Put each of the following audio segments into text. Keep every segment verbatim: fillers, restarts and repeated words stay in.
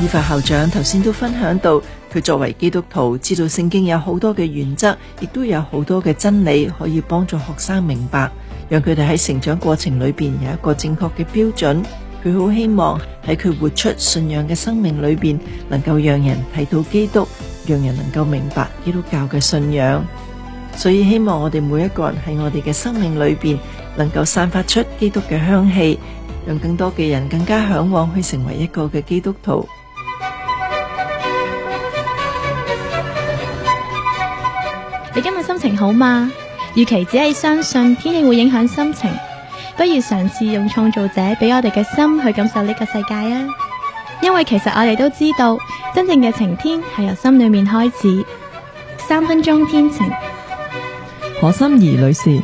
以法校長頭先都分享到，佢作為基督徒，知道聖經有好多嘅原則，亦都有好多嘅真理可以幫助學生明白，讓佢哋喺成長過程裏邊有一個正確嘅標準。佢好希望喺佢活出信仰嘅生命裏邊，能夠讓人睇到基督，讓人能夠明白基督教嘅信仰。所以希望我哋每一個人喺我哋嘅生命裏邊，能夠散發出基督嘅香氣，讓更多嘅人更加向往去成為一個嘅基督徒。 你今日心情好嗎？與其只係相信天氣會影響心情，不如嘗試用創造者俾我哋嘅心去感受呢個世界啊！因為其實我哋都知道，真正嘅晴天係由心裏面開始。三分鐘天晴， 何心怡女士。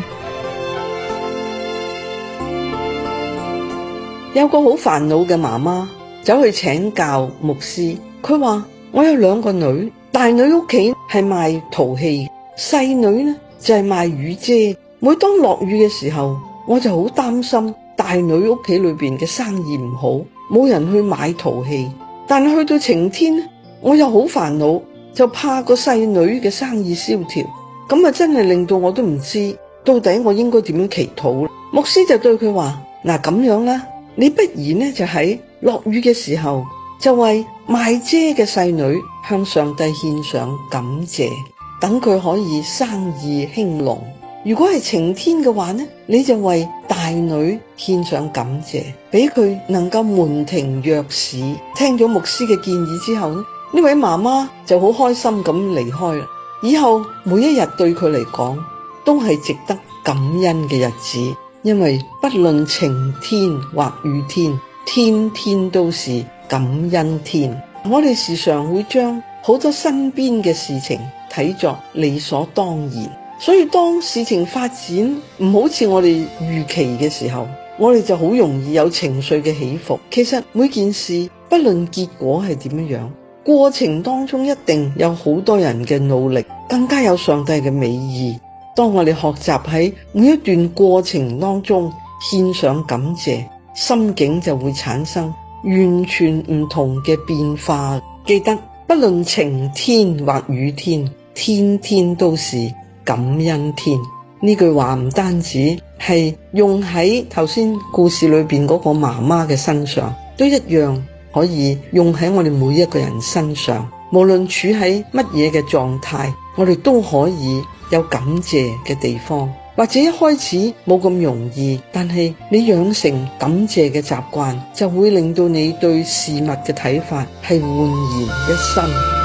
有個好煩惱嘅媽媽走去請教牧師，佢話我有兩個女，大女屋企係賣陶器，細女呢就係賣雨遮。每當落雨嘅時候，我就好擔心大女屋企裏邊嘅生意唔好，冇人去買陶器。但係去到晴天呢，我又好煩惱，就怕個細女嘅生意蕭條。咁啊真係令到我都唔知到底我應該點樣祈禱。牧師就對佢話，嗱，咁樣啦，你不如呢就喺落雨嘅時候，就為賣遮嘅細女向上帝獻上感謝，等佢可以生意興隆。如果係晴天嘅話呢，你就為大女獻上感謝，俾佢能夠門庭若市。聽咗牧師嘅建議之後呢，呢位媽媽就好開心咁離開啦。以後每一日對佢嚟講都係值得感恩嘅日子，因為不論晴天或雨天，天天都是感恩天。我哋時常會將好多身邊嘅事情睇作理所當然，所以當事情發展唔好似我哋預期嘅時候，我哋就好容易有情緒嘅起伏。其實每件事不論結果係點樣，過程當中一定有好多人嘅努力，更加有上帝嘅美意。當我哋學習喺每一段過程當中獻上感謝，心境就會產生完全唔同嘅變化。記得不論晴天或雨天，天天都是感恩天。呢句話唔單止係用喺頭先故事裏邊嗰個媽媽嘅身上，都一樣可以用喺我哋每一個人身上。無論處喺乜嘢嘅狀態，我哋都可以有感謝嘅地方。或者一開始冇咁容易，但係你養成感謝嘅習慣，就會令到你對事物嘅睇法係煥然一新。